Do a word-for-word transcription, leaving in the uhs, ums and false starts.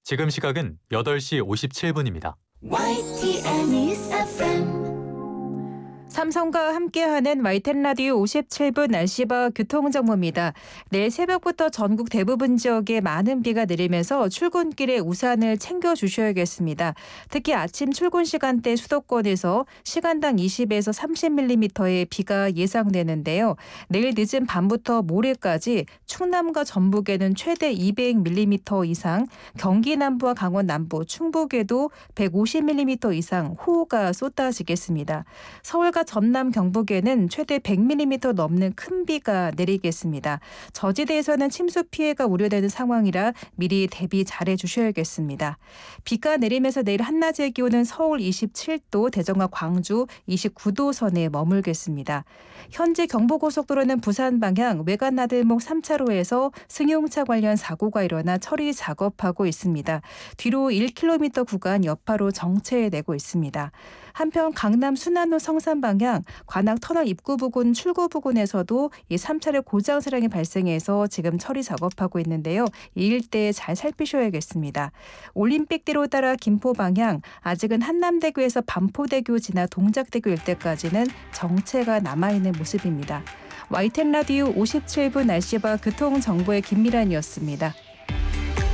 지금 시각은 여덟 시 오십칠 분입니다. 와이티엔 News 에프엠 삼성과 함께하는 와이텐 라디오 오십칠 분 날씨와 교통정보입니다. 내일 새벽부터 전국 대부분 지역에 많은 비가 내리면서 출근길에 우산을 챙겨주셔야겠습니다. 특히 아침 출근 시간대 수도권에서 시간당 이십에서 삼십 밀리미터의 비가 예상되는데요. 내일 늦은 밤부터 모레까지 충남과 전북에는 최대 이백 밀리미터 이상, 경기 남부와 강원 남부, 충북에도 백오십 밀리미터 이상 호우가 쏟아지겠습니다. 서울과 전남 경북에는 최대 백 밀리미터 넘는 큰 비가 내리겠습니다. 저지대에서는 침수 피해가 우려되는 상황이라 미리 대비 잘해 주셔야겠습니다. 비가 내리면서 내일 한낮의 기온은 서울 이십칠 도, 대전과 광주 이십구 도 선에 머물겠습니다. 현재 경부고속도로는 부산 방향 외관 나들목 삼 차로에서 승용차 관련 사고가 일어나 처리 작업하고 있습니다. 뒤로 일 킬로미터 구간 여파로 정체되고 있습니다. 한편 강남 순환로 성산 방향 관악 터널 입구 부근 출구 부근에서도 이 삼 차례 고장 차량이 발생해서 지금 처리 작업하고 있는데요. 이 일대 잘 살피셔야겠습니다. 올림픽대로 따라 김포 방향 아직은 한남대교에서 반포대교 지나 동작대교 일대까지는 정체가 남아있는 모습입니다. 와이텐 라디오 오십칠 분 날씨와 교통정보의 김미란이었습니다.